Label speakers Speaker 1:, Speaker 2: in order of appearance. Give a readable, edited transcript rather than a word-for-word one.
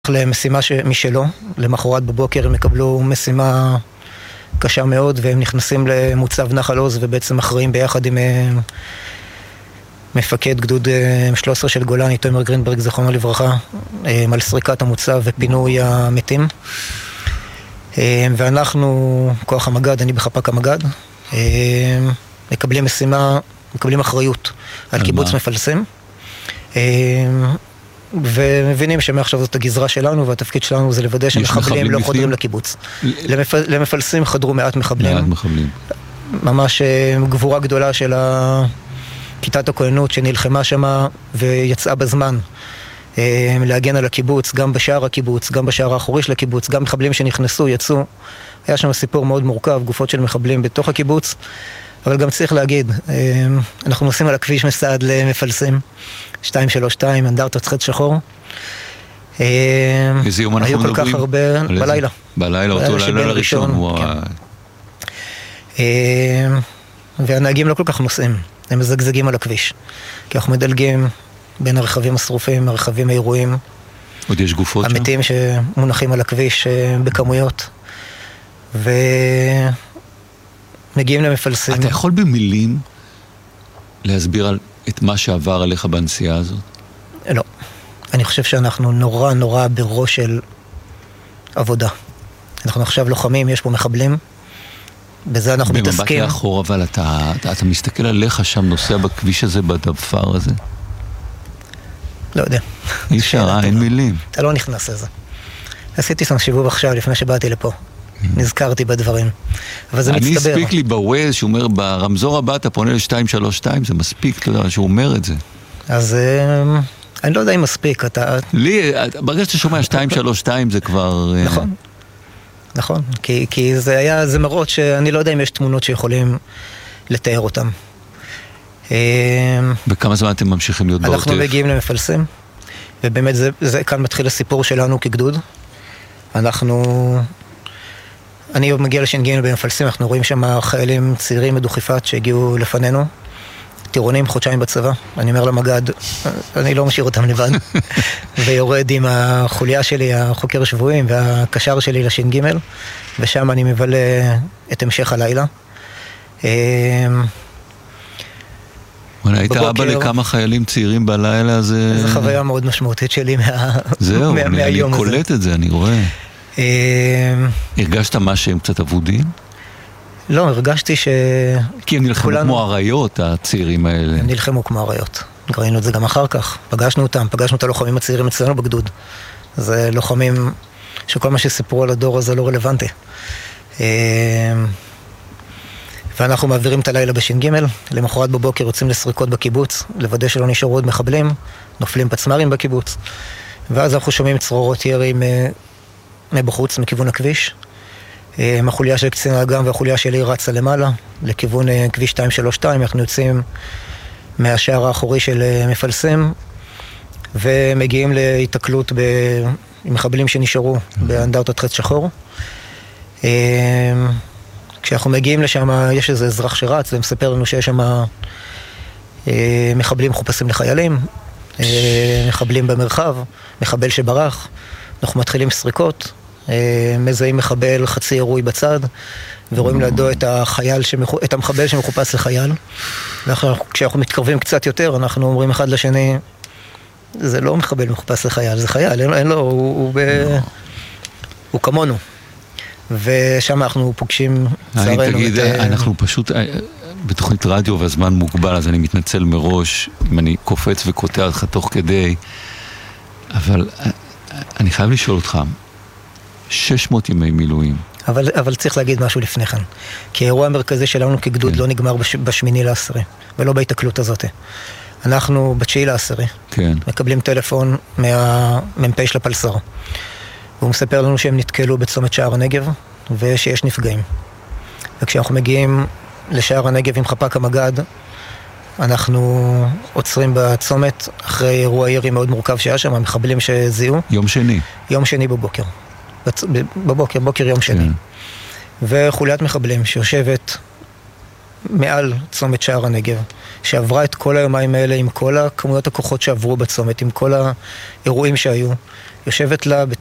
Speaker 1: למשימה משלו, למחרת בבוקר הם יקבלו משימה קשה מאוד, והם נכנסים למוצב נחל עוז ובעצם אחראים ביחד עם מפקד גדוד 13 של גולני, תומר גרינברג, זכרונו לברכה, על סריקת המוצב ופינוי המתים. ואנחנו, כוח המג"ד, אני בחפ"ק המג"ד, מקבלים משימה, מקבלים אחריות על קיבוץ מפלסים. ומבינים שמעכשיו זאת הגזרה שלנו, והתפקיד שלנו זה לוודא שמחבלים לא חודרים לקיבוץ. למפלסים חדרו מעט מחבלים. ממש גבורה גדולה של כיתת הכוננות שנלחמה שמה ויצאה בזמן להגן על הקיבוץ, גם בשער הקיבוץ, גם בשער האחורי של הקיבוץ, גם מחבלים שנכנסו, יצאו. היה שם סיפור מאוד מורכב, גופות של מחבלים בתוך הקיבוץ, אבל גם צריך להגיד, אנחנו נוסעים על הכביש מסעד למפלסים, 232, אנדרטת חץ שחור.
Speaker 2: איזה יום אנחנו מדברים?
Speaker 1: היו כל כך הרבה, בלילה.
Speaker 2: בלילה, אותו לילה לראשון.
Speaker 1: והנהגים לא כל כך נוסעים, הם מזגזגים על הכביש. כי אנחנו מדלגים בין הרכבים השרופים, הרכבים האירועים.
Speaker 2: עוד יש גופות שם?
Speaker 1: המתים שמונחים על הכביש בכמויות. ומגיעים למפלסים.
Speaker 2: אתה יכול במילים להסביר את מה שעבר עליך בנסיעה הזאת?
Speaker 1: לא. אני חושב שאנחנו נורא נורא בראש של עבודה. אנחנו עכשיו לוחמים, יש פה מחבלים. בזה אנחנו מתעסקים.
Speaker 2: במבט לאחור, אבל אתה מסתכל עליך שם, נוסע בכביש הזה, בדבר הזה?
Speaker 1: לא יודע.
Speaker 2: אי אפשר, אין מילים.
Speaker 1: אתה לא נכנס לזה. עשיתי שם שיבוב עכשיו, לפני שבאתי לפה. נזכרתי בדברים. אבל זה מצטבר.
Speaker 2: אני הספיק לי בווייז, שהוא אומר, ברמזור הבא אתה פונה ל-232, זה מספיק, אתה יודע, שהוא אומר את זה. אז
Speaker 1: אני לא יודע אם מספיק.
Speaker 2: לי, ברגע שאתה שומע 232 זה כבר...
Speaker 1: נכון. נכון, כי זה מראות שאני לא יודע אם יש תמונות שיכולים לתאר אותם.
Speaker 2: וכמה זמן אתם ממשיכים להיות בעוטף?
Speaker 1: אנחנו מגיעים למפלסים, ובאמת כאן מתחיל הסיפור שלנו כגדוד. אני מגיע לש"ג במפלסים, אנחנו רואים שם חיילים צעירים מדוכיפת שהגיעו לפנינו, טירונים, חודשיים בצבא. אני אומר למג"ד, אני לא משאיר אותם לבד. ויורד עם החוליה שלי, החוקר שבועים, והקשר שלי לש"ג, ושם אני מבלה את המשך הלילה.
Speaker 2: היית אבא לכמה חיילים צעירים בלילה הזה?
Speaker 1: זו חוויה מאוד משמעותית שלי
Speaker 2: זהו, אני
Speaker 1: מהיום הזה.
Speaker 2: קולט את זה, אני רואה. הרגשת מה שהם קצת עבודים?
Speaker 1: לא, הרגשתי
Speaker 2: כי הם נלחמו כמו אריות, הצעירים האלה.
Speaker 1: הם נלחמו כמו אריות. ראינו את זה גם אחר כך. פגשנו את הלוחמים הצעירים אצלנו בגדוד. זה לוחמים שכל מה שסיפרו על הדור הזה לא רלוונטי. ואנחנו מעבירים את הלילה בש"ג. למחרת בבוקר יוצאים לסריקות בקיבוץ, לוודא שלא נשארו עוד מחבלים, נופלים פצמ"רים בקיבוץ. ואז אנחנו שומעים צרורות ירי מבחוץ, מכיוון הכביש. החוליה של קצין האג"ם והחוליה שלי רצה למעלה, לכיוון כביש 232, אנחנו יוצאים מהשער האחורי של מפלסים, ומגיעים להתקלות עם מחבלים שנשארו באנדרטת חץ שחור. כשאנחנו מגיעים לשם, יש איזה אזרח שרץ, ומספר לנו שיש שם מחבלים מחופשים לחיילים, מחבלים במרחב, מחבל שברח, אנחנו מתחילים סריקות, מזהים מחבל חצי אירועי בצד, ורואים לידו את המחבל שמחופש לחייל. כשאנחנו מתקרבים קצת יותר, אנחנו אומרים אחד לשני, זה לא מחבל מחופש לחייל, זה חייל, אין לו, הוא כמונו. ושם אנחנו פוגשים צערנו.
Speaker 2: תגיד, אנחנו פשוט בתוכנית רדיו והזמן מוגבל, אז אני מתנצל מראש אם אני קופץ וקוטע אותך תוך כדי, אבל אני חייב לשאול אותך, 600 ימי מילואים.
Speaker 1: אבל צריך להגיד משהו לפני כן. כי האירוע המרכזי שלנו כגדוד לא נגמר ב8/10, ולא בהתקלות הזאת. אנחנו ב9/10, מקבלים טלפון מהמ"פ של הפלס"ר. והוא מספר לנו שהם נתקלו בצומת שער הנגב, ושיש נפגעים. וכשאנחנו מגיעים לשער הנגב עם חפ"ק המג"ד, אנחנו עוצרים בצומת אחרי אירוע ירי מאוד מורכב שהיה שם, המחבלים שזיהו. יום שני בבוקר. בוקר יום שני. וחוליית מחבלים שיושבת מעל צומת שער הנגב, שעברה את כל היומיים האלה עם כל הכמויות הכוחות שעברו בצומת, עם כל האירועים שהיו, יושבת לה